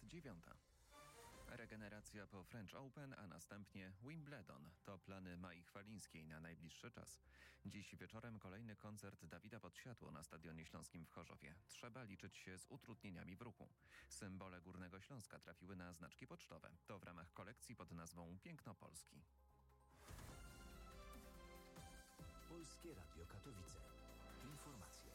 9. Regeneracja po French Open, a następnie Wimbledon. To plany Mai Chwalińskiej na najbliższy czas. Dziś wieczorem kolejny koncert Dawida Podsiadło na Stadionie Śląskim w Chorzowie. Trzeba liczyć się z utrudnieniami w ruchu. Symbole Górnego Śląska trafiły na znaczki pocztowe. To w ramach kolekcji pod nazwą Piękno Polski. Polskie Radio Katowice. Informacje.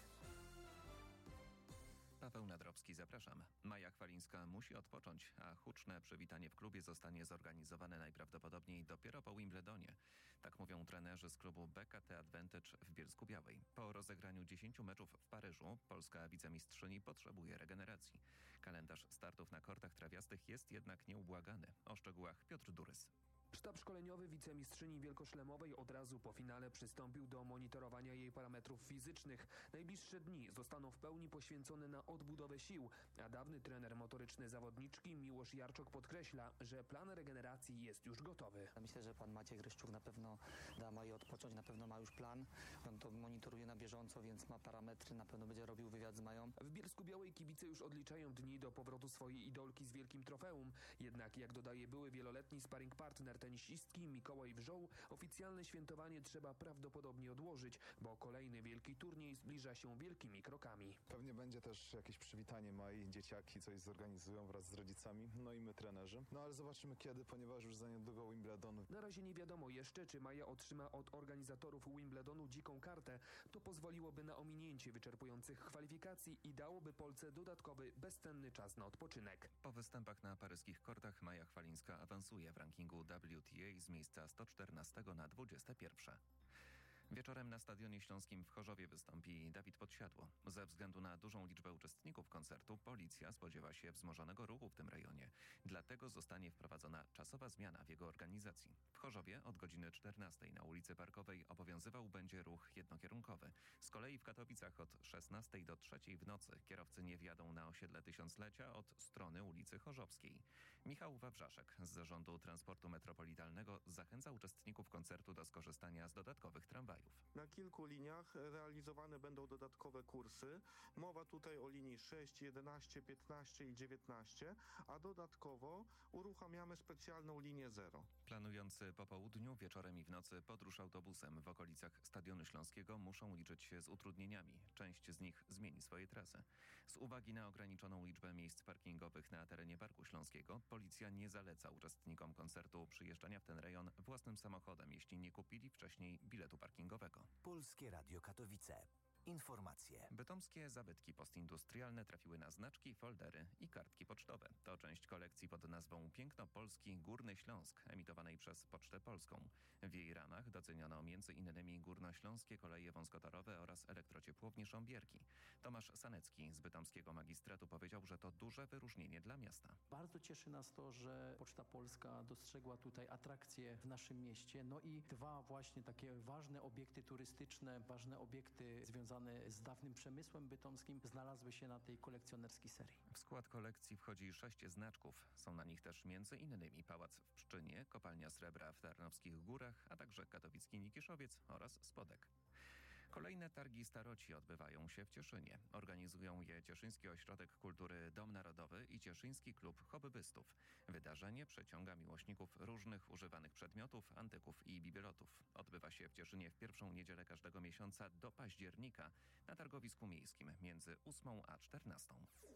Paweł Nadrowski, zapraszam. Maja Chwalińska musi odpocząć, a huczne przywitanie w klubie zostanie zorganizowane najprawdopodobniej dopiero po Wimbledonie. Tak mówią trenerzy z klubu BKT Advantage w Bielsku-Białej. Po rozegraniu 10 meczów w Paryżu polska wicemistrzyni potrzebuje regeneracji. Kalendarz startów na kortach trawiastych jest jednak nieubłagany. O szczegółach Piotr Durys. Sztab szkoleniowy wicemistrzyni wielkoszlemowej od razu po finale przystąpił do monitorowania jej parametrów fizycznych. Najbliższe dni zostaną w pełni poświęcone na odbudowę sił, a dawny trener motoryczny zawodniczki Miłosz Jarczok podkreśla, że plan regeneracji jest już gotowy. Myślę, że pan Maciej Gryszczuk na pewno da Maji odpocząć, na pewno ma już plan. On to monitoruje na bieżąco, więc ma parametry, na pewno będzie robił wywiad z Mają. W Bielsku-Białej kibice już odliczają dni do powrotu swojej idolki z wielkim trofeum. Jednak, jak dodaje były wieloletni sparring partner tenisistki Mikołaj Wrzoł, oficjalne świętowanie trzeba prawdopodobnie odłożyć, bo kolejny wielki turniej zbliża się wielkimi krokami. Pewnie będzie też jakieś przywitanie Mai, dzieciaki coś zorganizują wraz z rodzicami, no i my trenerzy. No ale zobaczymy kiedy, ponieważ już za niedługo Wimbledon. Na razie nie wiadomo jeszcze, czy Maja otrzyma od organizatorów Wimbledonu dziką kartę. To pozwoliłoby na ominięcie wyczerpujących kwalifikacji i dałoby Polce dodatkowy, bezcenny czas na odpoczynek. Po występach na paryskich kortach Maja Chwalińska awansuje w rankingu WTA z miejsca 114 na 21. Wieczorem na Stadionie Śląskim w Chorzowie wystąpi Dawid Podsiadło. Ze względu na dużą liczbę uczestników koncertu policja spodziewa się wzmożonego ruchu w tym rejonie. Dlatego zostanie wprowadzona czasowa zmiana w jego organizacji. W Chorzowie od godziny 14 na ulicy Parkowej obowiązywał będzie ruch jednokierunkowy. Z kolei w Katowicach od 16 do 3 w nocy kierowcy nie wjadą na osiedle Tysiąclecia od strony ulicy Chorzowskiej. Michał Wawrzaszek z Zarządu Transportu Metropolitalnego zachęca uczestników koncertu do skorzystania z dodatkowych tramwajów. Na kilku liniach realizowane będą dodatkowe kursy. Mowa tutaj o linii 6, 11, 15 i 19, a dodatkowo uruchamiamy specjalną linię 0. Planujący po południu, wieczorem i w nocy podróż autobusem w okolicach Stadionu Śląskiego muszą liczyć się z utrudnieniami. Część z nich zmieni swoje trasy. Z uwagi na ograniczoną liczbę miejsc parkingowych na terenie Parku Śląskiego, policja nie zaleca uczestnikom koncertu przyjeżdżania w ten rejon własnym samochodem, jeśli nie kupili wcześniej biletu parkingowego. Polskie Radio Katowice. Informacje. Bytomskie zabytki postindustrialne trafiły na znaczki, foldery i kartki pocztowe. To część kolekcji pod nazwą Piękno Polski Górny Śląsk, emitowanej przez Pocztę Polską. W jej ramach doceniono m.in. górnośląskie koleje wąskotorowe oraz elektrociepłownie Sząbierki. Tomasz Sanecki z bytomskiego magistratu powiedział, że to duże wyróżnienie dla miasta. Bardzo cieszy nas to, że Poczta Polska dostrzegła tutaj atrakcje w naszym mieście. No i dwa właśnie takie ważne obiekty turystyczne, ważne obiekty związane z dawnym przemysłem bytomskim znalazły się na tej kolekcjonerskiej serii. W skład kolekcji wchodzi 6 znaczków. Są na nich też m.in. Pałac w Pszczynie, Kopalnia Srebra w Tarnowskich Górach, a także katowicki Nikiszowiec oraz Spodek. Kolejne targi staroci odbywają się w Cieszynie. Organizują je Cieszyński Ośrodek Kultury Dom Narodowy i Cieszyński Klub Hobbystów. Wydarzenie przyciąga miłośników różnych używanych przedmiotów, antyków i bibelotów. Odbywa się w Cieszynie w pierwszą niedzielę każdego miesiąca do października na targowisku miejskim między 8 a 14.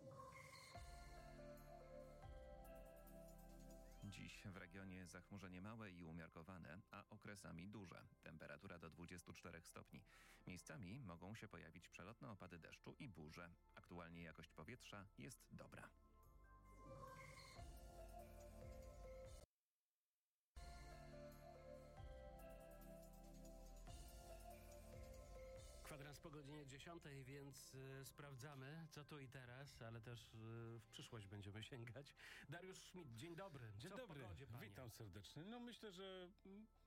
Dziś w regionie zachmurzenie małe i umiarkowane, a okresami duże. Temperatura do 24 stopni. Miejscami mogą się pojawić przelotne opady deszczu i burze. Aktualnie jakość powietrza jest dobra. Kwadrans po godzinie 10, więc sprawdzamy, co tu i teraz, ale też w przyszłość będziemy sięgać. Dariusz Schmidt, dzień dobry. Dzień Co dobry, w pogodzie, panie? witam serdecznie. No myślę, że